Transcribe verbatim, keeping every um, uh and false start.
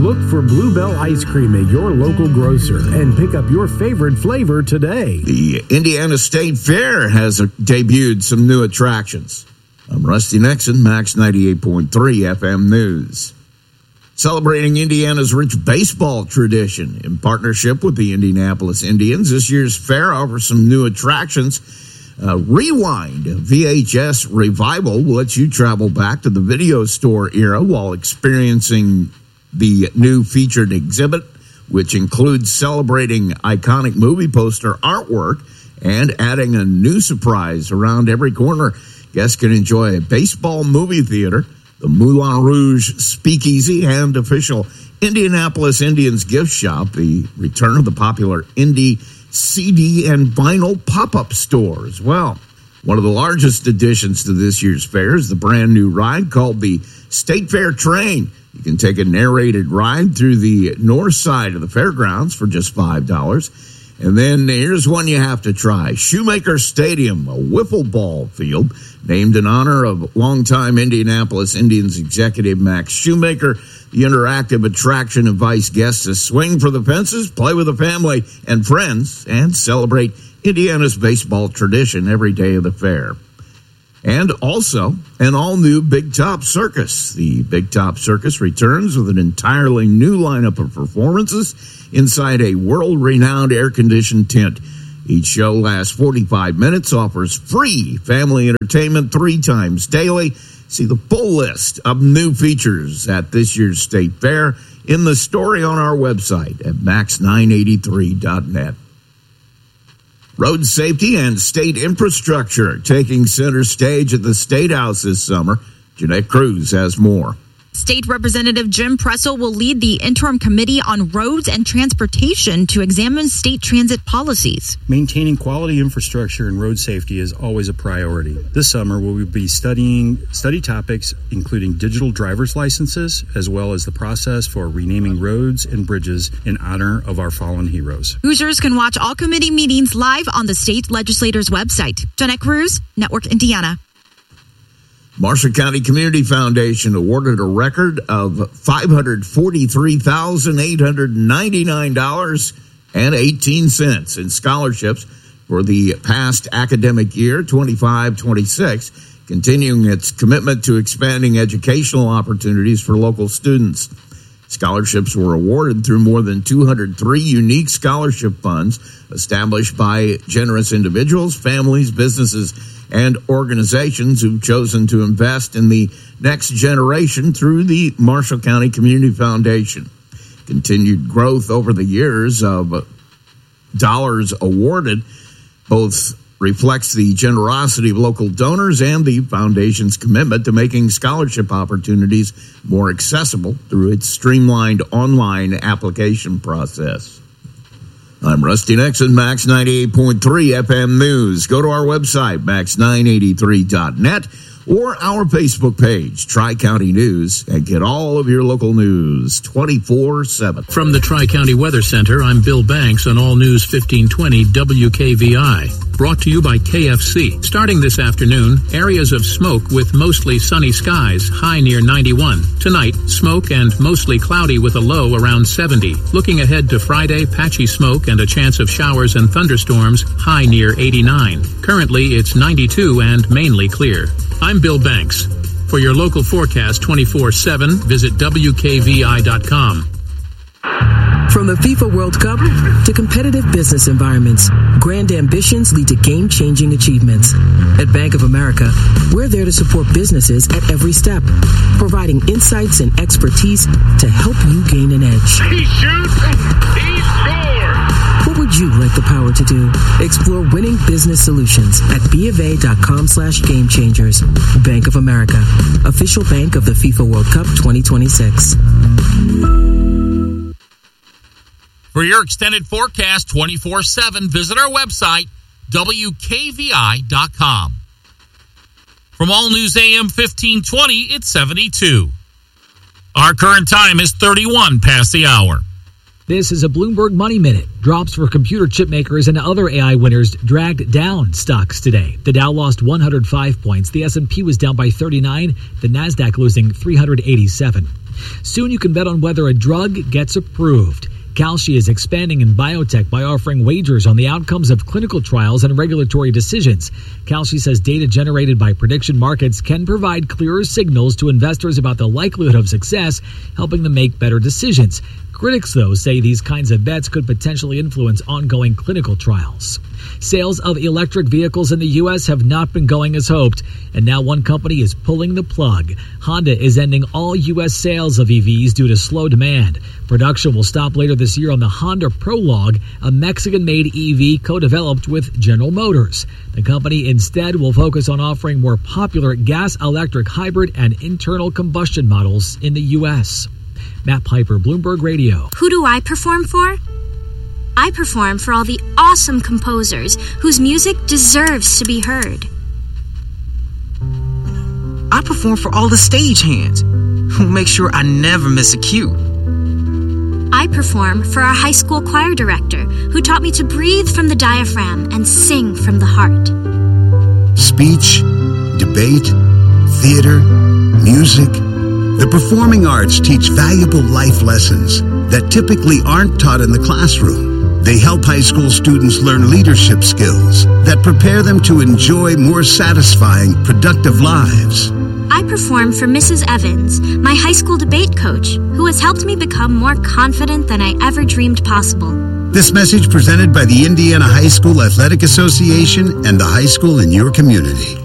Look for Bluebell Ice Cream at your local grocer and pick up your favorite flavor today. The Indiana State Fair has debuted some new attractions. I'm Rusty Nixon, Max ninety-eight point three F M News. Celebrating Indiana's rich baseball tradition in partnership with the Indianapolis Indians, this year's fair offers some new attractions. Uh, Rewind V H S Revival lets you travel back to the video store era while experiencing the new featured exhibit, which includes celebrating iconic movie poster artwork and adding a new surprise around every corner. Guests can enjoy a baseball movie theater, the Moulin Rouge Speakeasy, and official Indianapolis Indians gift shop, the return of the popular Indy C D and vinyl pop-up store as well. One of the largest additions to this year's fair is the brand new ride called the State Fair Train. You can take a narrated ride through the north side of the fairgrounds for just five dollars. And then here's one you have to try. Shoemaker Stadium, a wiffle ball field named in honor of longtime Indianapolis Indians executive Max Shoemaker. The interactive attraction invites guests to swing for the fences, play with the family and friends, and celebrate Indiana's baseball tradition every day of the fair. And also, an all-new Big Top Circus. The Big Top Circus returns with an entirely new lineup of performances inside a world-renowned air-conditioned tent. Each show lasts forty-five minutes, offers free family entertainment three times daily. See the full list of new features at this year's State Fair in the story on our website at max nine eighty-three dot net. Road safety and state infrastructure taking center stage at the State House this summer. Jeanette Cruz has more. State Representative Jim Pressel will lead the interim committee on roads and transportation to examine state transit policies. Maintaining quality infrastructure and road safety is always a priority. This summer, we will be studying study topics including digital driver's licenses, as well as the process for renaming roads and bridges in honor of our fallen heroes. Hoosiers can watch all committee meetings live on the state legislator's website. Jeanette Cruz, Network Indiana. Marshall County Community Foundation awarded a record of five hundred forty-three thousand eight hundred ninety-nine dollars and eighteen cents in scholarships for the past academic year, twenty-five twenty-six, continuing its commitment to expanding educational opportunities for local students. Scholarships were awarded through more than two hundred three unique scholarship funds established by generous individuals, families, businesses, and organizations who've chosen to invest in the next generation through the Marshall County Community Foundation. Continued growth over the years of dollars awarded both reflects the generosity of local donors and the foundation's commitment to making scholarship opportunities more accessible through its streamlined online application process. I'm Rusty Nixon, Max ninety-eight point three F M News. Go to our website, max nine eighty-three dot net, or our Facebook page, Tri-County News, and get all of your local news twenty-four seven. From the Tri-County Weather Center, I'm Bill Banks on All News fifteen twenty W K V I. Brought to you by K F C. Starting this afternoon, areas of smoke with mostly sunny skies, high near ninety-one. Tonight, smoke and mostly cloudy with a low around seventy. Looking ahead to Friday, patchy smoke and a chance of showers and thunderstorms, high near eighty-nine. Currently, it's ninety-two and mainly clear. I'm Bill Banks. For your local forecast twenty-four seven, visit W K V I dot com. From the FIFA World Cup to competitive business environments, grand ambitions lead to game-changing achievements. At Bank of America, we're there to support businesses at every step, providing insights and expertise to help you gain an edge. He shoots, he scores! What would you like the power to do? Explore winning business solutions at BofA.com slash game changers. Bank of America, official bank of the FIFA World Cup twenty twenty-six. For your extended forecast twenty-four seven, visit our website, W K V I dot com. From All News A M fifteen twenty, it's seventy-two. Our current time is thirty-one past the hour. This is a Bloomberg Money Minute. Drops for computer chip makers and other A I winners dragged down stocks today. The Dow lost one hundred five points. The S and P was down by thirty-nine. The Nasdaq losing three hundred eighty-seven. Soon you can bet on whether a drug gets approved. Kalshi is expanding in biotech by offering wagers on the outcomes of clinical trials and regulatory decisions. Kalshi says data generated by prediction markets can provide clearer signals to investors about the likelihood of success, helping them make better decisions. Critics, though, say these kinds of bets could potentially influence ongoing clinical trials. Sales of electric vehicles in the U S have not been going as hoped, and now one company is pulling the plug. Honda is ending all U S sales of E Vs due to slow demand. Production will stop later this year on the Honda Prologue, a Mexican-made E V co-developed with General Motors. The company instead will focus on offering more popular gas-electric hybrid and internal combustion models in the U S. Matt Piper, Bloomberg Radio. Who do I perform for? I perform for all the awesome composers whose music deserves to be heard. I perform for all the stagehands who make sure I never miss a cue. I perform for our high school choir director who taught me to breathe from the diaphragm and sing from the heart. Speech, debate, theater, music. The performing arts teach valuable life lessons that typically aren't taught in the classroom. They help high school students learn leadership skills that prepare them to enjoy more satisfying, productive lives. I perform for Missus Evans, my high school debate coach, who has helped me become more confident than I ever dreamed possible. This message presented by the Indiana High School Athletic Association and the high school in your community.